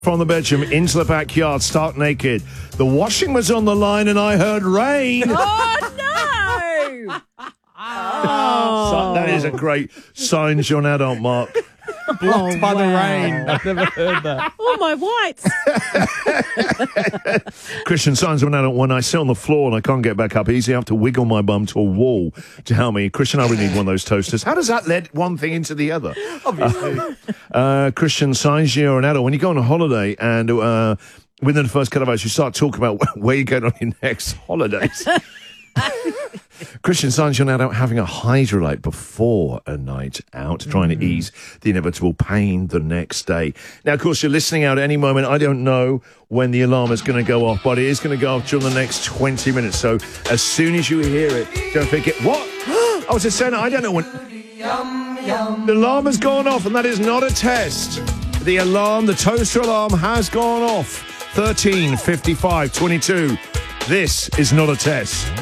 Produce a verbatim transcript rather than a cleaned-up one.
From the bedroom into the backyard, stark naked. The washing was on the line and I heard rain. Oh, no! Oh. So that is a great sign you're an adult, Mark. Blocked Oh, by the wow. rain. I've never heard that. Oh, my whites. Christian signs of an adult. When I sit on the floor and I can't get back up easy, I have to wiggle my bum to a wall to help me. Christian, I really need one of those toasters. How does that lead one thing into the other? Obviously. Uh, uh, Christian signs you're an adult. When you go on a holiday and uh, within the first couple of hours you start talking about where you're going on your next holidays. Christian signs you're now out having a Hydrolite before a night out, trying to ease the inevitable pain the next day. Now, of course, you're listening out at any moment. I don't know when the alarm is going to go off, but it is going to go off during the next twenty minutes. So as soon as you hear it, don't forget. What? I was just saying, I don't know when. The alarm has gone off, and that is not a test. The alarm, the toaster alarm has gone off. thirteen, fifty-five, twenty-two. This is not a test.